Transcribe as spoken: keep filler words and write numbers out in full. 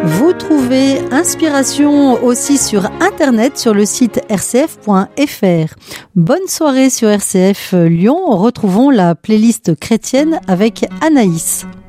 Vous trouvez inspiration aussi sur Internet, sur le site r c f point f r. Bonne soirée sur R C F Lyon. Retrouvons la playlist chrétienne avec Anaïs.